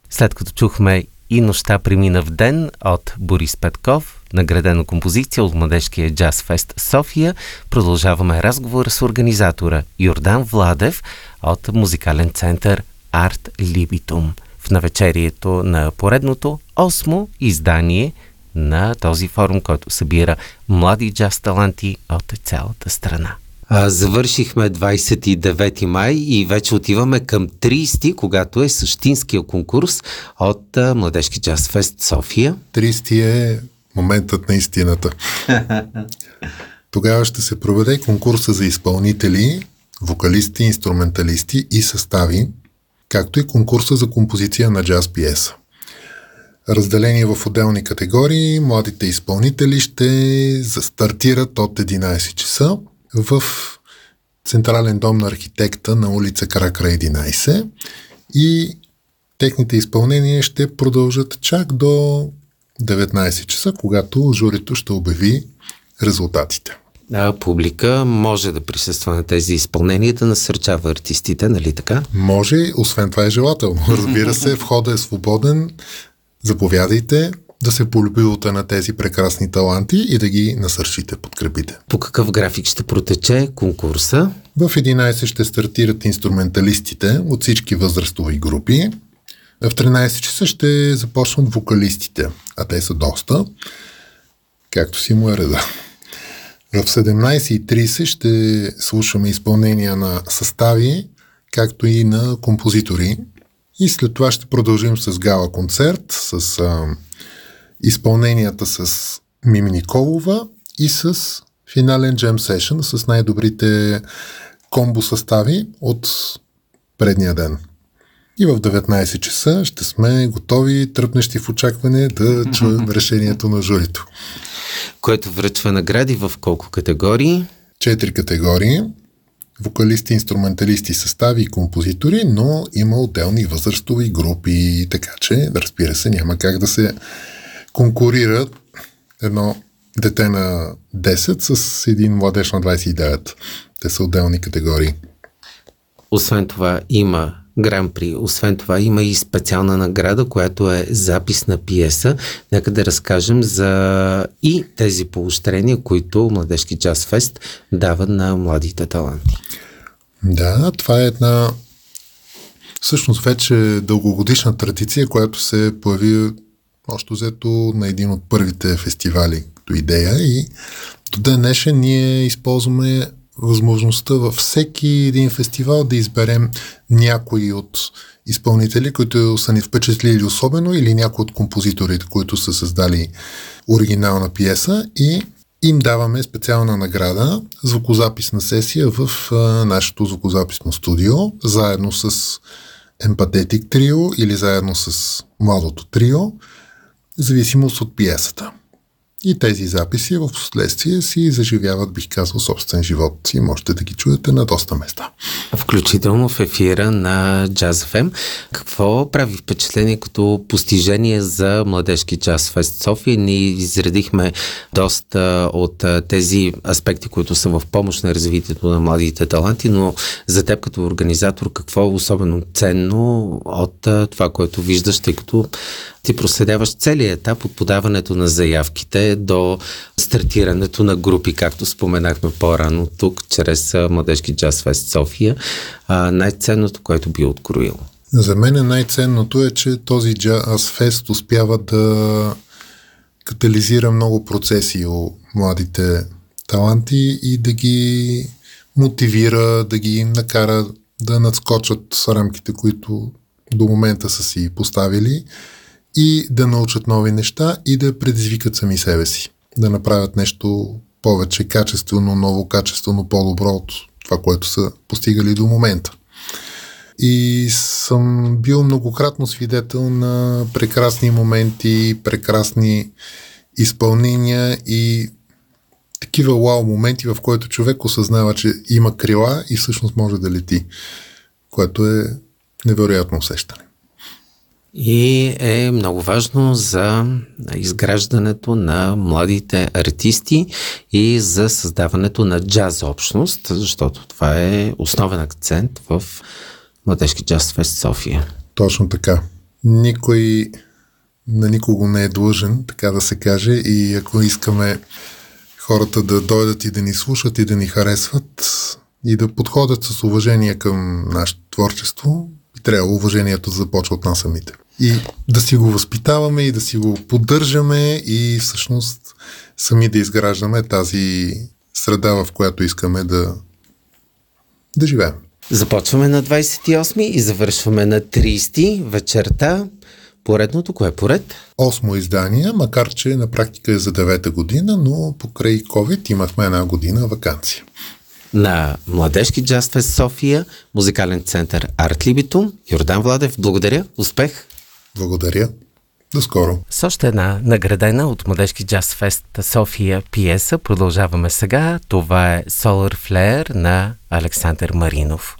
След като чухме "И нощта премина в ден" от Борис Петков, наградена композиция от Младежкия джаз фест София, продължаваме разговора с организатора Йордан Владев от музикален център Арт Либитум в навечерието на поредното 8-мо издание на този форум, който събира млади джаз таланти от цялата страна. Завършихме 29 май и вече отиваме към 30, когато е същинския конкурс от Младежки джаз фест София. 30 е моментът на истината. Тогава ще се проведе конкурса за изпълнители, вокалисти, инструменталисти и състави, както и конкурса за композиция на джаз пиеса. Разделение в отделни категории, младите изпълнители ще стартират от 11 часа в Централен дом на архитекта на улица Каракрай 11 и техните изпълнения ще продължат чак до 19 часа, когато журито ще обяви резултатите. Публика може да присъства на тези изпълнения, да насърчава артистите, нали така? Може, освен това е желателно. Разбира се, входът е свободен. Заповядайте да се полюбилите на тези прекрасни таланти и да ги насърчите, подкрепите. По какъв график ще протече конкурса? В 11 ще стартират инструменталистите от всички възрастови групи. В 13 часа ще започнат вокалистите, а те са доста, както си му е реда. В 17:30 ще слушаме изпълнения на състави, както и на композитори. И след това ще продължим с гала концерт, с изпълненията с Мими Николова и с финален джем сешън с най-добрите комбо състави от предния ден. И в 19 часа ще сме готови, тръпнещи в очакване да чуем решението на журито. Което връчва награди в колко категории? 4 категории. Вокалисти, инструменталисти, състави и композитори, но има отделни възрастови групи, така че, разбира се, няма как да се конкурира едно дете на 10 с един младеж на 29. Те са отделни категории. Освен това има гран-при, освен това има и специална награда, която е запис на пиеса. Нека да разкажем за и тези поощрения, които Младежки джаз фест дава на младите таланти. Да, това е една всъщност вече дългогодишна традиция, която се появи още взето на един от първите фестивали като идея и до ден днешен ние използваме възможността във всеки един фестивал да изберем някои от изпълнители, които са ни впечатлили особено, или някои от композиторите, които са създали оригинална пиеса и им даваме специална награда, звукозаписна сесия в нашето звукозаписно студио, заедно с Empathetic Trio или заедно с Младото трио, в зависимост от пиесата. И тези записи в последствие си заживяват, бих казал, собствен живот и можете да ги чуете на доста места. Включително в ефира на Jazz FM. Какво прави впечатление като постижение за Младежки джаз фест София? Ние изредихме доста от тези аспекти, които са в помощ на развитието на младите таланти, но за теб като организатор какво е особено ценно от това, което виждаш, тъй като ти проследяваш целият етап от подаването на заявките до стартирането на групи, както споменахме по-рано тук, чрез Младежки джаз фест София. Най-ценното, което би откроило? За мен най-ценното е, че този джаз фест успява да катализира много процеси у младите таланти и да ги мотивира, да ги накара да надскочат рамките, които до момента са си поставили, и да научат нови неща и да предизвикат сами себе си. Да направят нещо повече качествено, ново качествено, по-добро от това, което са постигали до момента. И съм бил многократно свидетел на прекрасни моменти, прекрасни изпълнения и такива вау моменти, в които човек осъзнава, че има крила и всъщност може да лети, което е невероятно усещане. И е много важно за изграждането на младите артисти и за създаването на джаз общност, защото това е основен акцент в Младежки джаз фест София. Точно така. Никой на никого не е длъжен, така да се каже, и ако искаме хората да дойдат и да ни слушат и да ни харесват и да подходят с уважение към нашето творчество, трябва уважението да започва от нас самите. И да си го възпитаваме и да си го поддържаме и всъщност сами да изграждаме тази среда, в която искаме да живеем. Започваме на 28 и завършваме на 30 вечерта. Поредното, кое е поред? 8 издание, макар че на практика е за 9-та година, но покрай COVID имахме една година ваканция. На Младежки джаз фест София, музикален център Арт Либитум. Йордан Владев, благодаря, успех! Благодаря, до скоро! С още една наградена от Младежки джаз фест София пиеса продължаваме сега. Това е Solar Flare на Александър Маринов.